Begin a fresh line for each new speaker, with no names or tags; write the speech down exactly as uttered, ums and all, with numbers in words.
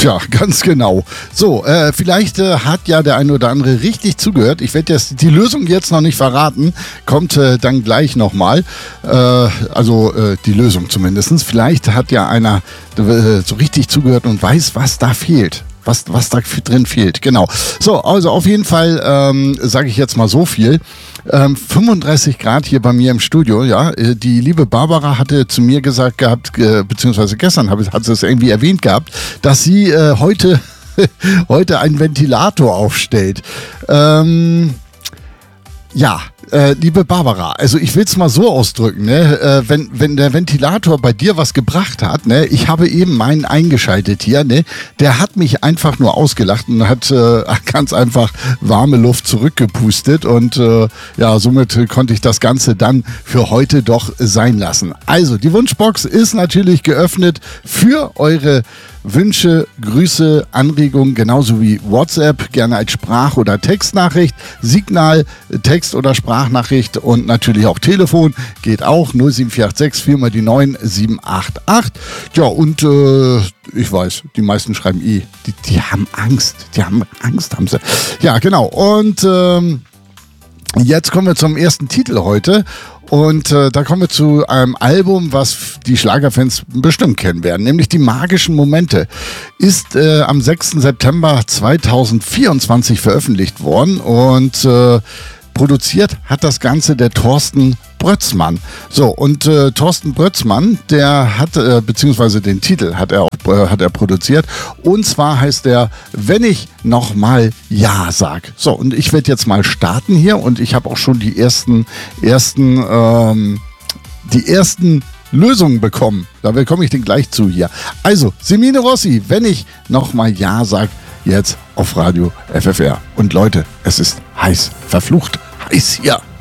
Tja, ganz genau. So, äh, vielleicht äh, hat ja der eine oder andere richtig zugehört. Ich werde jetzt die Lösung jetzt noch nicht verraten. Kommt äh, dann gleich nochmal. Äh, also äh, die Lösung zumindest. Vielleicht hat ja einer äh, so richtig zugehört und weiß, was da fehlt. Was, was da drin fehlt, genau. So, also auf jeden Fall ähm, sage ich jetzt mal so viel. Ähm, fünfunddreißig Grad hier bei mir im Studio, ja. Äh, die liebe Barbara hatte zu mir gesagt gehabt, äh, beziehungsweise gestern hab, hat sie es irgendwie erwähnt gehabt, dass sie äh, heute, heute einen Ventilator aufstellt. Ähm, ja, äh, liebe Barbara, also ich will es mal so ausdrücken, ne? äh, wenn, wenn der Ventilator bei dir was gebracht hat, ne? Ich habe eben meinen eingeschaltet hier, ne? Der hat mich einfach nur ausgelacht und hat äh, ganz einfach warme Luft zurückgepustet und äh, ja, somit konnte ich das Ganze dann für heute doch sein lassen. Also, die Wunschbox ist natürlich geöffnet für eure Wünsche, Grüße, Anregungen, genauso wie WhatsApp, gerne als Sprach- oder Textnachricht, Signal, Text- oder Sprachnachricht und natürlich auch Telefon, geht auch null sieben vier acht sechs vier mal die neun sieben acht acht. Ja, und äh, ich weiß, die meisten schreiben eh, die, die haben Angst, die haben Angst, haben sie. Ja, genau, und ähm, jetzt kommen wir zum ersten Titel heute. Und äh, da kommen wir zu einem Album, was die Schlagerfans bestimmt kennen werden, nämlich Die magischen Momente. Ist äh, am sechsten September zweitausendvierundzwanzig veröffentlicht worden und äh, produziert hat das Ganze der Thorsten Brötzmann. So, und äh, Thorsten Brötzmann, der hat, äh, beziehungsweise den Titel hat er auch äh, hat er produziert. Und zwar heißt der Wenn ich nochmal Ja sag. So, und ich werde jetzt mal starten hier und ich habe auch schon die ersten, ersten, ähm, die ersten Lösungen bekommen. Da bekomme ich den gleich zu hier. Also, Semine Rossi, Wenn ich nochmal Ja sag, jetzt auf Radio F F R. Und Leute, es ist heiß, verflucht heiß hier.